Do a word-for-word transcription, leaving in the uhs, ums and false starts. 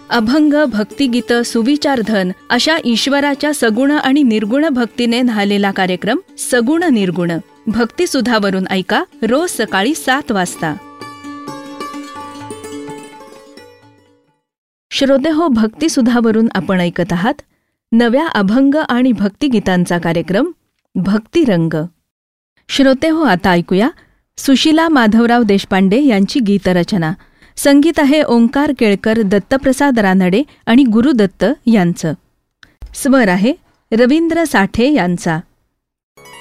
अभंग, भक्तिगीतं, सुविचारधन अशा ईश्वराच्या सगुण आणि निर्गुण भक्तीने न्हालेला कार्यक्रम सगुण निर्गुण भक्तिसुधावरून ऐका रोज सकाळी सात वाजता. श्रोते हो, भक्तिसुधावरून आपण ऐकत आहात नव्या अभंग आणि भक्तिगीतांचा कार्यक्रम भक्तिरंग. श्रोते हो, आता ऐकूया सुशीला माधवराव देशपांडे यांची गीतरचना. संगीत आहे ओंकार केळकर, दत्तप्रसाद रानडे आणि गुरुदत्त यांचं. स्वर आहे रवींद्र साठे यांचा.